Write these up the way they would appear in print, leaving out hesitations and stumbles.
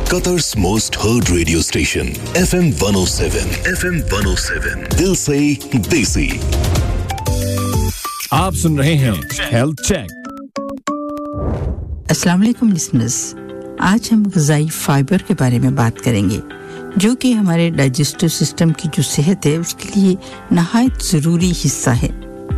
Qatar's most heard radio station, FM 107. FM 107. Dil se desi. आप सुन रहे हैं health check. अस्सलाम वालेकुम लिसनर्स, आज हम ग़िज़ाई फाइबर के बारे में बात करेंगे जो कि हमारे डाइजेस्टिव सिस्टम की जो सेहत है उसके लिए नहायत ज़रूरी हिस्सा है।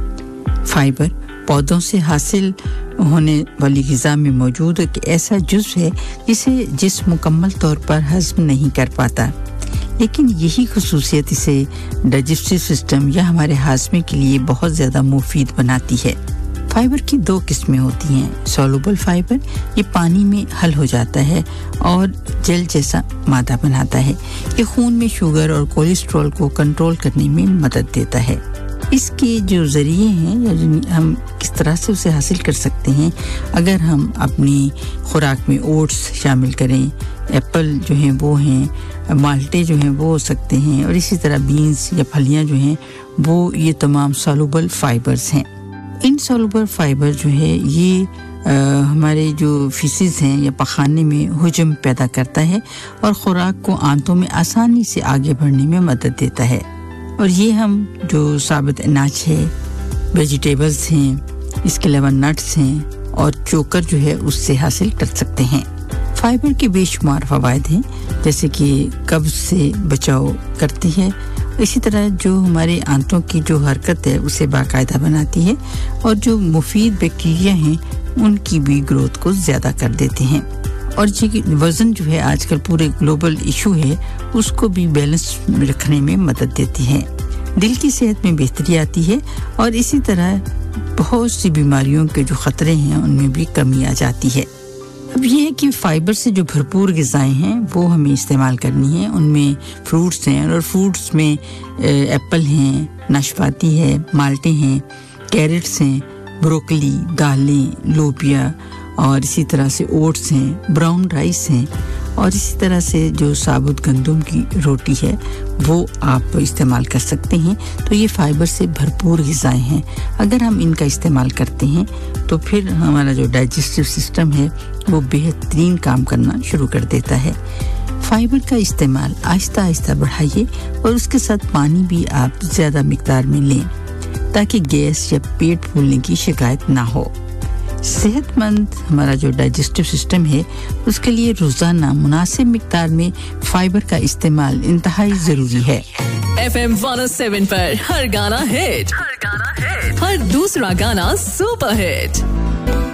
फाइबर पौधों से हासिल होने वाली ग़िज़ा में मौजूद एक ऐसा जुज़ है जिसे जिस्म मुकम्मल तौर पर हज़म नहीं कर पाता, लेकिन यही ख़ुसूसियत इसे डाइजेस्टिव सिस्टम या हमारे हाज़मे के लिए बहुत ज़्यादा मुफीद बनाती है। फाइबर की दो किस्में होती हैं। सॉल्युबल फाइबर ये पानी में हल हो जाता है और जेल जैसा मादा बनाता है। ये खून में शुगर और कोलेस्ट्रॉल को कंट्रोल करने में मदद देता है। इसके जो ज़रिए हैं या हम किस तरह से उसे हासिल कर सकते हैं, अगर हम अपनी खुराक में ओट्स शामिल करें, एप्पल जो हैं वो हैं, माल्टे जो हैं वो हो सकते हैं, और इसी तरह बीन्स या फलियां जो हैं वो ये तमाम सॉल्युबल फाइबर्स हैं। इनसॉल्युबल फाइबर जो है ये हमारे जो फीसिस हैं या पखाने में हुजम पैदा करता है और खुराक को आंतों में आसानी से आगे बढ़ने में मदद देता है। और ये हम जो साबित अनाज है, वेजिटेबल्स हैं, इसके अलावा नट्स हैं और चोकर जो है उससे हासिल कर सकते हैं। फाइबर के बेशुमार फ़वाइद हैं, जैसे कि कब्ज़ से बचाव करती है, इसी तरह जो हमारे आंतों की जो हरकत है उसे बाकायदा बनाती है और जो मुफीद बैक्टीरिया हैं उनकी भी ग्रोथ को ज़्यादा कर देते हैं। और जी वज़न जो है आजकल पूरे ग्लोबल इशू है, उसको भी बैलेंस रखने में मदद देती है। दिल की सेहत में बेहतरी आती है और इसी तरह बहुत सी बीमारियों के जो ख़तरे हैं उनमें भी कमी आ जाती है। अब ये है कि फाइबर से जो भरपूर ग़िज़ाएं हैं वो हमें इस्तेमाल करनी है। उनमें फ्रूट्स हैं और फ्रूट्स में एप्पल हैं, नाशपाती है, माल्टे हैं, कैरेट्स हैं, ब्रोकली, दालें, लोबिया और इसी तरह से ओट्स हैं, ब्राउन राइस हैं और इसी तरह से जो साबुत गंदम की रोटी है वो आप इस्तेमाल कर सकते हैं। तो ये फाइबर से भरपूर ग़िज़ाएं हैं। अगर हम इनका इस्तेमाल करते हैं तो फिर हमारा जो डाइजेस्टिव सिस्टम है वो बेहतरीन काम करना शुरू कर देता है। फाइबर का इस्तेमाल आहिस्ता आहिस्ता बढ़ाइए और उसके साथ पानी भी आप ज़्यादा मिक़दार में लें ताकि गैस या पेट फूलने की शिकायत ना हो। सेहतमंद हमारा जो डाइजेस्टिव सिस्टम है उसके लिए रोजाना मुनासिब मिक़दार में फाइबर का इस्तेमाल इंतहाई ज़रूरी है। FM 107 पर हर गाना हिट, हर दूसरा गाना सुपर हिट।